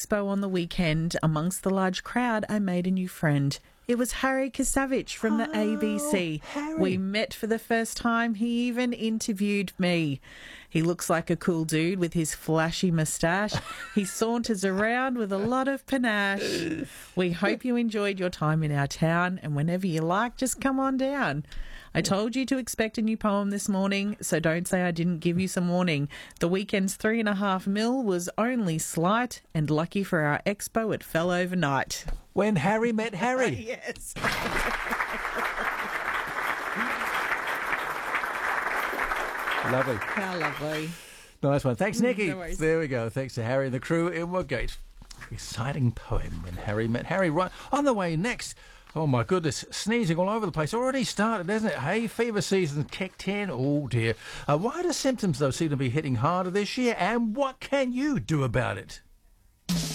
Expo on the weekend. Amongst the large crowd, I made a new friend. It was Harry Kasavich from the ABC. Harry. We met for the first time. He even interviewed me. He looks like a cool dude with his flashy moustache. He saunters around with a lot of panache. We hope you enjoyed your time in our town, and whenever you like, just come on down. I told you to expect a new poem this morning, so don't say I didn't give you some warning. The weekend's 3.5 mil was only slight, and lucky for our expo, it fell overnight. When Harry met Harry. Yes. Lovely. How lovely. Nice one. Thanks, Nikki. No worries. There we go. Thanks to Harry and the crew in Woodgate. Exciting poem, When Harry Met Harry. Right, on the way next. Oh, my goodness. Sneezing all over the place. Already started, hasn't it? Hay fever season kicked in. Oh, dear. Why do symptoms, though, seem to be hitting harder this year? And what can you do about it?